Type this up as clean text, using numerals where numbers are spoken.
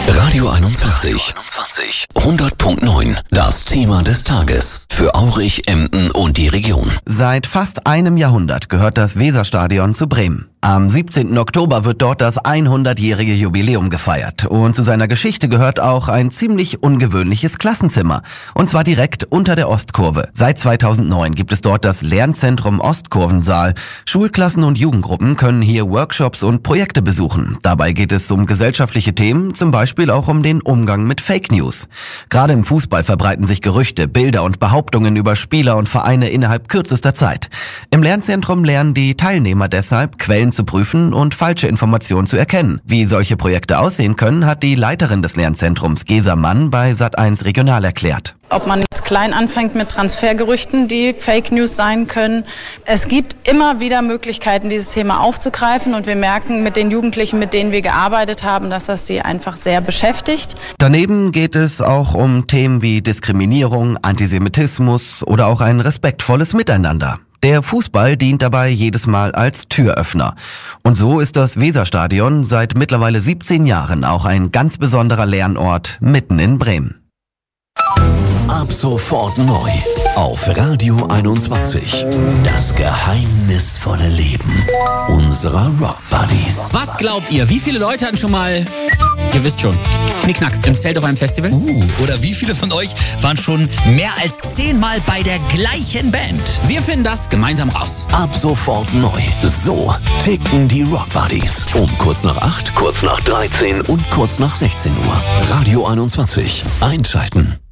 Radio 21. 100.9. Das Thema des Tages. Für Aurich, Emden und die Region. Seit fast einem Jahrhundert gehört das Weserstadion zu Bremen. Am 17. Oktober wird dort das 100-jährige Jubiläum gefeiert. Und zu seiner Geschichte gehört auch ein ziemlich ungewöhnliches Klassenzimmer. Und zwar direkt unter der Ostkurve. Seit 2009 gibt es dort das Lernzentrum Ostkurvensaal. Schulklassen und Jugendgruppen können hier Workshops und Projekte besuchen. Dabei geht es um gesellschaftliche Themen, zum Beispiel auch um den Umgang mit Fake News. Gerade im Fußball verbreiten sich Gerüchte, Bilder und Behauptungen über Spieler und Vereine innerhalb kürzester Zeit. Im Lernzentrum lernen die Teilnehmer deshalb, Quellen zu prüfen und falsche Informationen zu erkennen. Wie solche Projekte aussehen können, hat die Leiterin des Lernzentrums, Gesa Mann, bei Sat.1 Regional erklärt. Ob man jetzt klein anfängt mit Transfergerüchten, die Fake News sein können. Es gibt immer wieder Möglichkeiten, dieses Thema aufzugreifen, und wir merken mit den Jugendlichen, mit denen wir gearbeitet haben, dass das sie einfach sehr beschäftigt. Daneben geht es auch um Themen wie Diskriminierung, Antisemitismus oder auch ein respektvolles Miteinander. Der Fußball dient dabei jedes Mal als Türöffner. Und so ist das Weserstadion seit mittlerweile 17 Jahren auch ein ganz besonderer Lernort mitten in Bremen. Ab sofort neu auf Radio 21. Das geheimnisvolle Leben unserer Rock Buddies. Was glaubt ihr, wie viele Leute hatten schon mal, ihr wisst schon, Knickknack im Zelt auf einem Festival? Oder wie viele von euch waren schon mehr als 10 Mal bei der gleichen Band? Wir finden das gemeinsam raus. Ab sofort neu. So ticken die Rock Buddies. Um kurz nach 8, kurz nach 13 und kurz nach 16 Uhr. Radio 21. Einschalten.